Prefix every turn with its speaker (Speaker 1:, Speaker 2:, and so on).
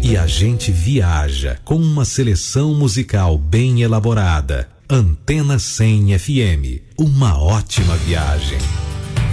Speaker 1: e a gente viaja com uma seleção musical bem elaborada. Antena 100 FM, uma ótima viagem.